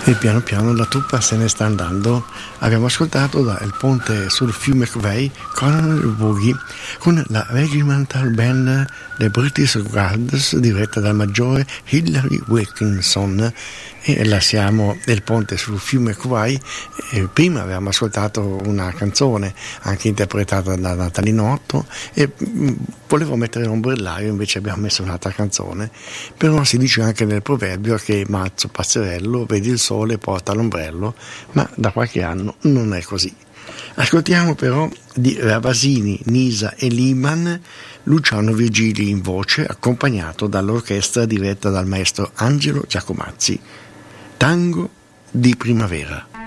E piano piano la truppa se ne sta andando. Abbiamo ascoltato dal ponte sul fiume Kwai Colonel Boogie con la Regimental Band The British Guards diretta dal maggiore Hilary Wilkinson, e lasciamo il ponte sul fiume Kwai. Prima avevamo ascoltato una canzone anche interpretata da Natalinotto e volevo mettere l'ombrello, invece abbiamo messo un'altra canzone. Però si dice anche nel proverbio che mazzo pazzerello, vedi il sole porta l'ombrello, ma da qualche anno non è così. Ascoltiamo però di Ravasini, Nisa e Liman Luciano Virgili in voce, accompagnato dall'orchestra diretta dal maestro Angelo Giacomazzi. Tango di primavera.